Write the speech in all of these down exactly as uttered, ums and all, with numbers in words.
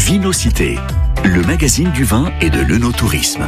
Vinocité, le magazine du vin et de l'œnotourisme.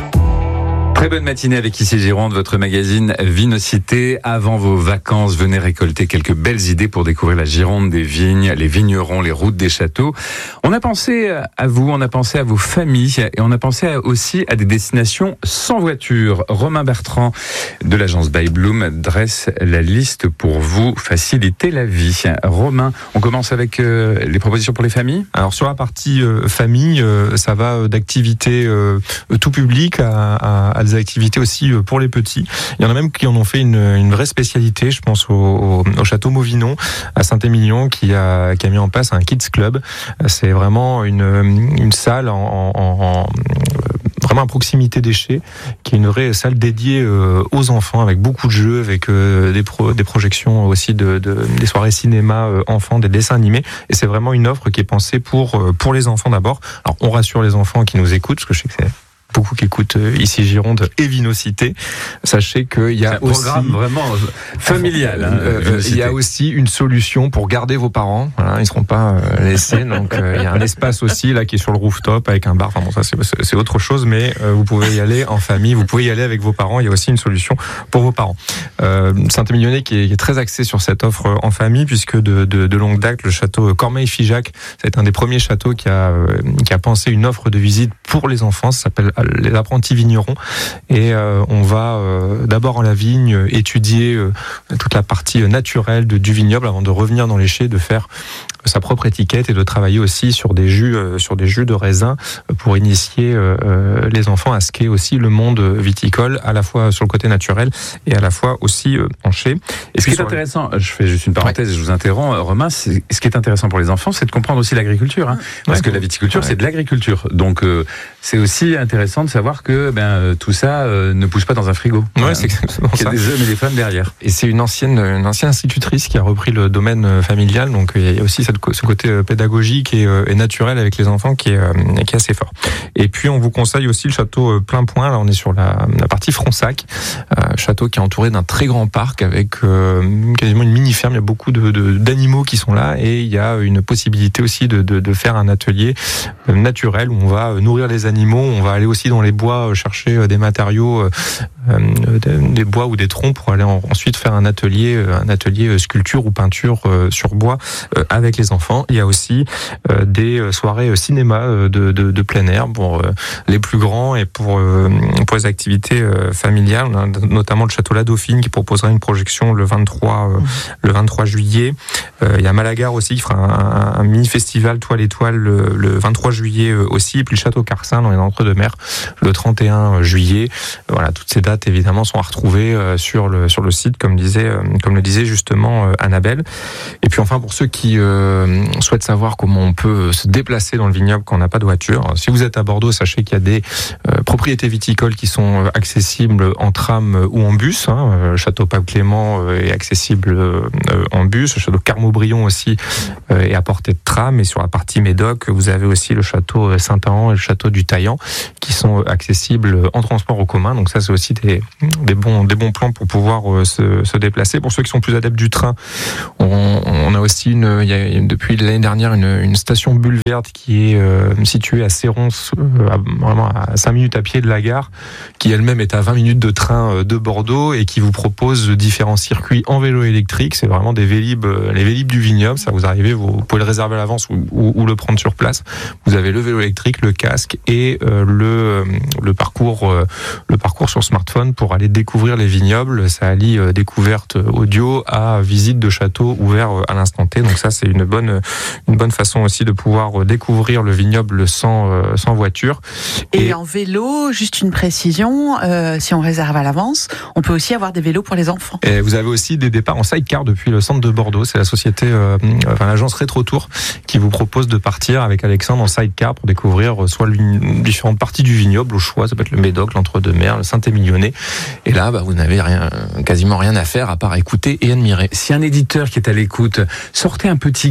Très bonne matinée avec Ici Gironde, votre magazine Vinocité. Avant vos vacances, venez récolter quelques belles idées pour découvrir la Gironde des vignes, les vignerons, les routes des châteaux. On a pensé à vous, on a pensé à vos familles et on a pensé aussi à des destinations sans voiture. Romain Bertrand de l'agence By Bloom dresse la liste pour vous faciliter la vie. Romain, on commence avec euh, les propositions pour les familles. Alors sur la partie euh, famille, euh, ça va d'activités euh, tout public à, à, à des activités aussi pour les petits. Il y en a même qui en ont fait une, une vraie spécialité. Je pense au, au, au château Mauvinon à Saint-Émilion qui a, qui a mis en place un kids club. C'est vraiment une, une salle en, en, en vraiment à proximité des chais, qui est une vraie salle dédiée aux enfants avec beaucoup de jeux, avec des, pro, des projections aussi de, de des soirées cinéma enfants, des dessins animés. Et c'est vraiment une offre qui est pensée pour pour les enfants d'abord. Alors on rassure les enfants qui nous écoutent, parce que je sais que c'est beaucoup qui écoutent Ici Gironde et Vinocité. Sachez qu'il y a un aussi programme vraiment familial. Hein, euh, il y a aussi une solution pour garder vos parents. Voilà, ils ne seront pas euh, laissés. Donc euh, il y a un espace aussi là qui est sur le rooftop avec un bar. Enfin bon, ça c'est, c'est autre chose, mais euh, vous pouvez y aller en famille. Vous pouvez y aller avec vos parents. Il y a aussi une solution pour vos parents. Euh, Saint-Émilionnais qui est, qui est très axé sur cette offre en famille, puisque de, de, de longue date, le château Cormeilles-Figeac, c'est un des premiers châteaux qui a euh, qui a pensé une offre de visite pour les enfants. Ça s'appelle les apprentis vignerons, et euh, on va euh, d'abord en la vigne étudier euh, toute la partie naturelle de, du vignoble avant de revenir dans les chais, de faire sa propre étiquette et de travailler aussi sur des jus, euh, sur des jus de raisin pour initier euh, les enfants à ce qu'est aussi le monde viticole, à la fois sur le côté naturel et à la fois aussi euh, en chais. Et ce qui est intéressant, je fais juste une parenthèse, ouais. et je vous interromps, Romain, c'est, ce qui est intéressant pour les enfants, c'est de comprendre aussi l'agriculture, hein, parce ouais. que la viticulture, ouais. c'est de l'agriculture. Donc euh, c'est aussi intéressant de savoir que ben tout ça euh, ne pousse pas dans un frigo. Ouais, hein, c'est exactement qu'il y a ça. des hommes et des femmes derrière. Et c'est une ancienne, une ancienne institutrice qui a repris le domaine familial, donc il y a aussi cette, ce côté pédagogique et, et naturel avec les enfants qui est, qui est assez fort. Et puis on vous conseille aussi le château Plein Point. Là on est sur la, la partie Fronsac, euh, château qui est entouré d'un très grand parc avec euh, quasiment une mini ferme. Il y a beaucoup de, de, d'animaux qui sont là, et il y a une possibilité aussi de, de, de faire un atelier naturel où on va nourrir les animaux. On va aller aussi dans les bois chercher des matériaux, euh, des bois ou des troncs pour aller en, ensuite faire un atelier, un atelier sculpture ou peinture euh, sur bois euh, avec les enfants. Il y a aussi euh, des soirées cinéma de, de, de plein air pour euh, les plus grands et pour, euh, pour les activités euh, familiales. On a notamment le château La Dauphine qui proposera une projection le vingt-trois, euh, le vingt-trois juillet. Euh, il y a Malagar aussi qui fera un, un, un mini-festival Toile Étoile le, le vingt-trois juillet euh, aussi. Et puis le château Carsin dans les Entre-deux-Mers le trente et un juillet. Voilà, toutes ces dates évidemment sont à retrouver euh, sur le sur le site, comme disait euh, comme le disait justement euh, Annabelle. Et puis enfin pour ceux qui euh, souhaitent savoir comment on peut se déplacer dans le vignoble quand on n'a pas de voiture, si vous êtes à Bordeaux, sachez qu'il y a des euh, propriétés viticoles qui sont accessibles en tram ou en bus. Hein. Le château Pape Clément est accessible euh, en bus. Le château Carmaubrion aussi euh, est à portée de tram. Et sur la partie Médoc, vous avez aussi le château Saint-Ahan et le château du Taillan qui sont accessibles en transport en commun. Donc ça, c'est aussi des, des, bons, des bons plans pour pouvoir euh, se, se déplacer. Pour ceux qui sont plus adeptes du train, on, on a aussi une, il y a, depuis l'année dernière une, une station Bulle Verte qui est euh, située à Céron, euh, à, vraiment à cinq minutes à pied de la gare, qui elle-même est à vingt minutes de train euh, de Bordeaux et qui vous propose différents circuits en vélo électrique. C'est vraiment des vélib, euh, les vélib du vignoble. Ça, vous arrivez, vous, vous pouvez le réserver à l'avance ou, ou, ou le prendre sur place. Vous avez le vélo électrique, le casque et euh, le, le parcours, euh, le parcours sur smartphone pour aller découvrir les vignobles. Ça allie euh, découverte audio à visite de château ouvert euh, à l'instant T. Donc ça, c'est une bonne, une bonne façon aussi de pouvoir découvrir le vignoble sans, euh, sans voiture. Et, et en vélo, juste une précision, euh, si on réserve à l'avance, on peut aussi avoir des vélos pour les enfants. Et vous avez aussi des départs en sidecar depuis le centre de Bordeaux. C'est la société, euh, enfin l'agence Rétro Tour qui vous propose de partir avec Alexandre en sidecar pour découvrir soit les différentes parties du vignoble au choix. Ça peut être le Médoc, l'Entre-deux-Mers, le Saint-Émilionnais. Et là, bah, vous n'avez rien, quasiment rien à faire à part écouter et admirer. Si un éditeur qui est à l'écoute, sortez un petit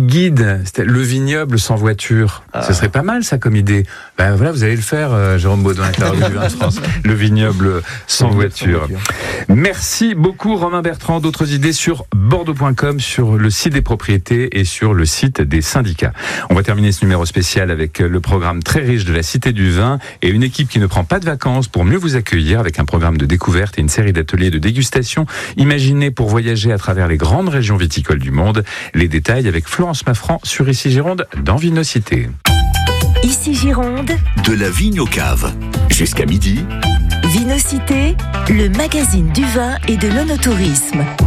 guide, c'était le vignoble sans voiture. Ah. Ce serait pas mal ça comme idée. Ben voilà, vous allez le faire, euh, Jérôme Baudouin, interview du vin de France. Le vignoble sans voiture. Merci beaucoup Romain Bertrand. D'autres idées sur bordeaux point com, sur le site des propriétés et sur le site des syndicats. On va terminer ce numéro spécial avec le programme très riche de la Cité du Vin et une équipe qui ne prend pas de vacances pour mieux vous accueillir avec un programme de découverte et une série d'ateliers de dégustation imaginés pour voyager à travers les grandes régions viticoles du monde. Les détails avec Florence Maffran sur Ici Gironde dans Vinocité. Ici Gironde, de la vigne aux caves. Jusqu'à midi. Vinocité, le magazine du vin et de l'œnotourisme.